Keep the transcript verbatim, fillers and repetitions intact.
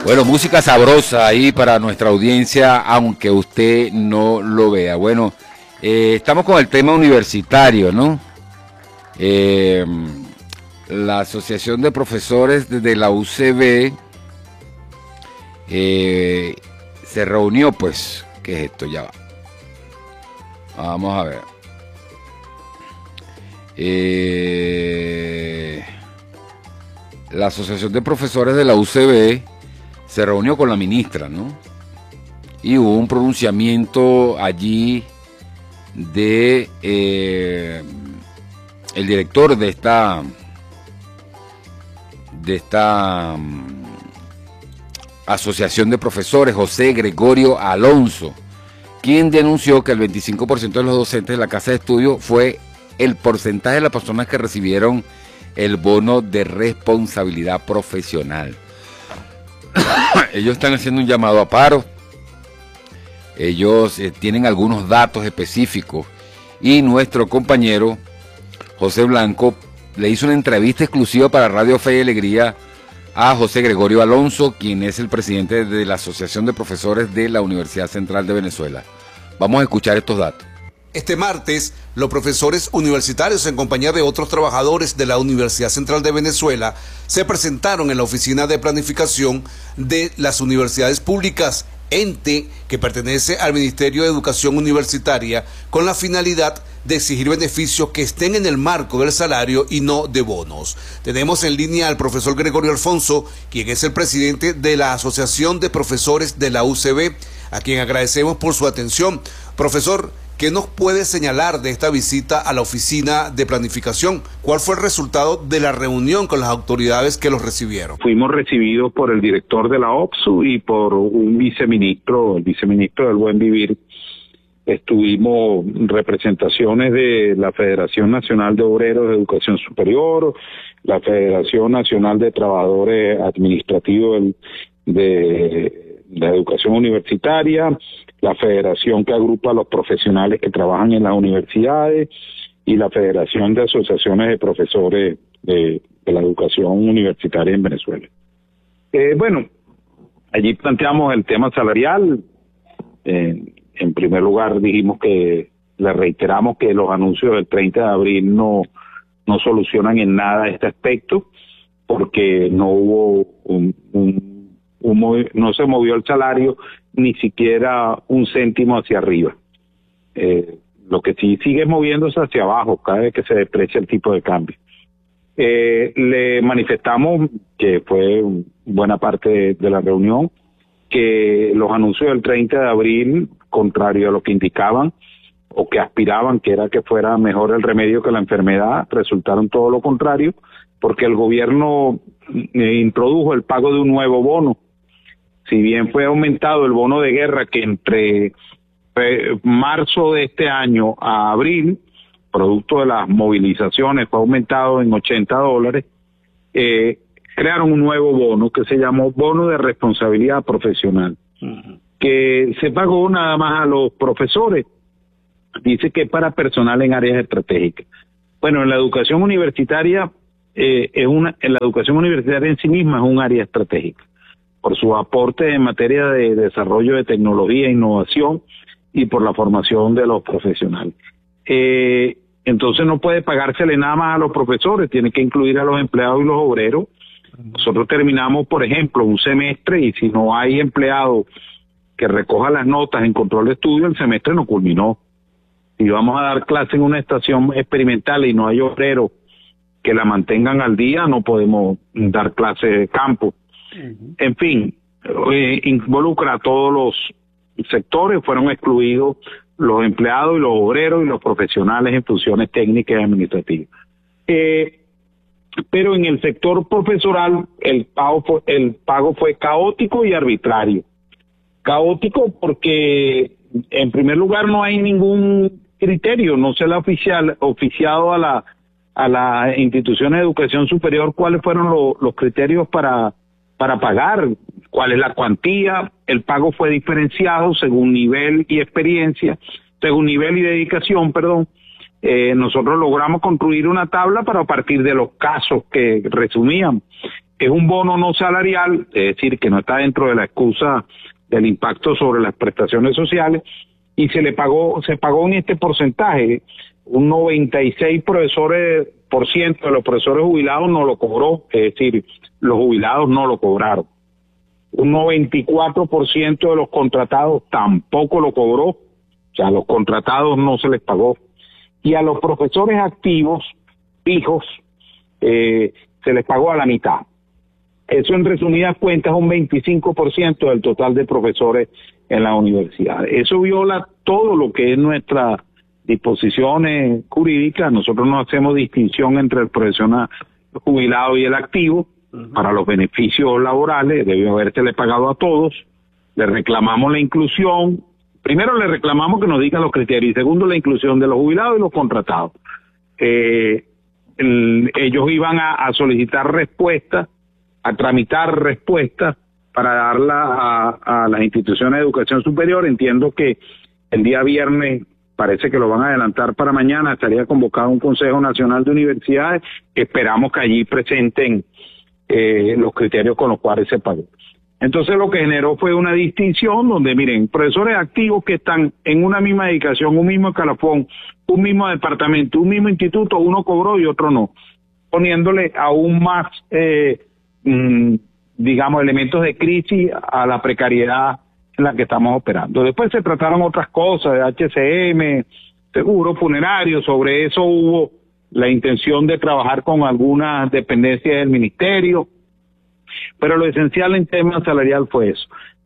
Bueno, música sabrosa ahí para nuestra audiencia, aunque usted no lo vea. Bueno, eh, estamos con el tema universitario, ¿no? Eh, la Asociación de Profesores de la U C B eh, se reunió, pues, ¿qué es esto? Ya va. Vamos a ver. Eh, la Asociación de Profesores de la U C B se reunió con la ministra, ¿no? Y hubo un pronunciamiento allí de eh, el director de esta de esta um, asociación de profesores, José Gregorio Alonso, quien denunció que el veinticinco por ciento de los docentes de la casa de estudio fue el porcentaje de las personas que recibieron el bono de responsabilidad profesional. Ellos están haciendo un llamado a paro. Ellos eh, tienen algunos datos específicos y nuestro compañero José Blanco le hizo una entrevista exclusiva para Radio Fe y Alegría a José Gregorio Alonso, quien es el presidente de la Asociación de Profesores de la Universidad Central de Venezuela. Vamos a escuchar estos datos. Este martes, los profesores universitarios en compañía de otros trabajadores de la Universidad Central de Venezuela se presentaron en la Oficina de Planificación de las Universidades Públicas, ente que pertenece al Ministerio de Educación Universitaria, con la finalidad de exigir beneficios que estén en el marco del salario y no de bonos. Tenemos en línea al profesor Gregorio Alfonso, quien es el presidente de la Asociación de Profesores de la U C B, a quien agradecemos por su atención. Profesor, ¿qué nos puede señalar de esta visita a la Oficina de Planificación? ¿Cuál fue el resultado de la reunión con las autoridades que los recibieron? Fuimos recibidos por el director de la O P S U y por un viceministro, el viceministro del Buen Vivir. Estuvimos representaciones de la Federación Nacional de Obreros de Educación Superior, la Federación Nacional de Trabajadores Administrativos de la Educación Universitaria, la federación que agrupa a los profesionales que trabajan en las universidades y la Federación de Asociaciones de Profesores de, de la Educación Universitaria en Venezuela. Eh, bueno, allí planteamos el tema salarial. Eh, en primer lugar dijimos que, le reiteramos que los anuncios del treinta de abril no, no solucionan en nada este aspecto, porque no hubo un, un, un no se movió el salario ni siquiera un céntimo hacia arriba. Eh, lo que sí sigue moviéndose hacia abajo cada vez que se deprecia el tipo de cambio. Eh, le manifestamos, que fue buena parte de, de la reunión, que los anuncios del treinta de abril, contrario a lo que indicaban o que aspiraban, que era que fuera mejor el remedio que la enfermedad, resultaron todo lo contrario, porque el gobierno eh, introdujo el pago de un nuevo bono. Si bien fue aumentado el bono de guerra, que entre eh, marzo de este año a abril, producto de las movilizaciones, fue aumentado en ochenta dólares, eh, crearon un nuevo bono que se llamó bono de responsabilidad profesional, uh-huh. que se pagó nada más a los profesores. Dice que es para personal en áreas estratégicas. Bueno, en la educación universitaria, eh, es una, en la educación universitaria en sí misma es un área estratégica, por su aporte en materia de desarrollo de tecnología e innovación y por la formación de los profesionales. Eh, entonces no puede pagársele nada más a los profesores, tiene que incluir a los empleados y los obreros. Nosotros terminamos, por ejemplo, un semestre y si no hay empleado que recoja las notas en control de estudio, el semestre no culminó. Si vamos a dar clase en una estación experimental y no hay obreros que la mantengan al día, no podemos dar clase de campo. Uh-huh. En fin, eh, involucra a todos los sectores, fueron excluidos los empleados y los obreros y los profesionales en funciones técnicas y administrativas. Eh, pero en el sector profesoral el pago fue, el pago fue caótico y arbitrario. Caótico porque, en primer lugar, no hay ningún criterio, no se le ha oficial, oficiado a la a las instituciones de educación superior cuáles fueron lo, los criterios para para pagar, cuál es la cuantía. El pago fue diferenciado según nivel y experiencia, según nivel y dedicación, perdón. Eh, nosotros logramos construir una tabla para partir de los casos que resumíamos. es un bono no salarial, es decir, que no está dentro de la excusa del impacto sobre las prestaciones sociales, y se le pagó, se pagó en este porcentaje. Un noventa y seis profesores por ciento de los profesores jubilados no lo cobró, es decir, los jubilados no lo cobraron. Un noventa y cuatro por ciento de los contratados tampoco lo cobró, o sea, a los contratados no se les pagó. Y a los profesores activos, fijos, eh, se les pagó a la mitad. Eso, en resumidas cuentas, es un veinticinco por ciento del total de profesores en la universidad. Eso viola todo lo que es nuestras disposiciones jurídicas. Nosotros no hacemos distinción entre el profesional jubilado y el activo. Uh-huh. Para los beneficios laborales debió habérsele pagado a todos. Le reclamamos la inclusión. Primero le reclamamos que nos digan los criterios, y segundo, la inclusión de los jubilados y los contratados. Eh, el, ellos iban a, a solicitar respuestas, a tramitar respuestas para darla a, a las instituciones de educación superior. Entiendo que el día viernes, parece que lo van a adelantar para mañana, estaría convocado un Consejo Nacional de Universidades. Esperamos que allí presenten eh, los criterios con los cuales se pagó. Entonces lo que generó fue una distinción donde, miren, profesores activos que están en una misma dedicación, un mismo escalafón, un mismo departamento, un mismo instituto, uno cobró y otro no, poniéndole aún más, eh, mmm, digamos, elementos de crisis a la precariedad en la que estamos operando. Después se trataron otras cosas, de H C M, seguro funerario. Sobre eso hubo la intención de trabajar con algunas dependencias del ministerio, pero lo esencial en tema salarial fue eso.